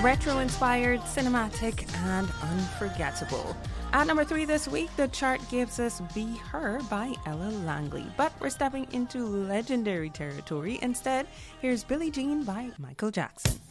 Retro-inspired, cinematic, and unforgettable. At number 3 this week, the chart gives us Be Her by Ella Langley. But we're stepping into legendary territory. Instead, here's Billie Jean by Michael Jackson.